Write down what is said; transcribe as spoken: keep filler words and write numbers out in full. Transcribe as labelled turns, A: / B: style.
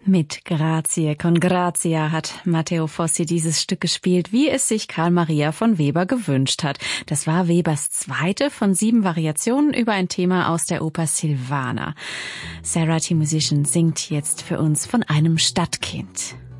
A: Mit Grazie con Grazia hat Matteo Fossi dieses Stück gespielt, wie es sich Karl Maria von Weber gewünscht hat. Das war Webers zweite von sieben Variationen über ein Thema aus der Oper Silvana. Sarah T. Musician singt jetzt für uns von einem Stadtkind.